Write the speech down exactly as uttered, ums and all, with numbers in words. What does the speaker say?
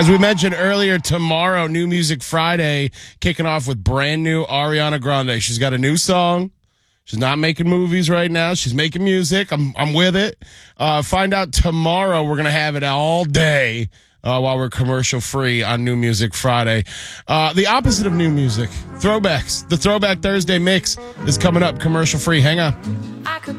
As we mentioned earlier, tomorrow, New Music Friday, kicking off with brand new Ariana Grande. She's got a new song. She's not making movies right now. She's making music. I'm I'm with it. Uh, find out tomorrow. We're going to have it all day uh, while we're commercial free on New Music Friday. Uh, the opposite of new music, throwbacks. The Throwback Thursday mix is coming up commercial free. Hang on.